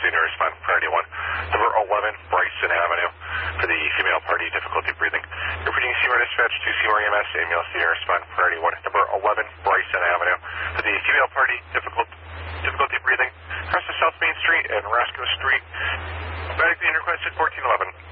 Senior respond priority 1. Number 11, Bryson Avenue for the female party, difficulty breathing. Repeating Seymour Dispatch to Seymour EMS, male Senior respond priority 1. Number 11, Bryson Avenue for the female party, difficulty breathing. Across the South Main Street and Roscoe Street. Back being requested 1411.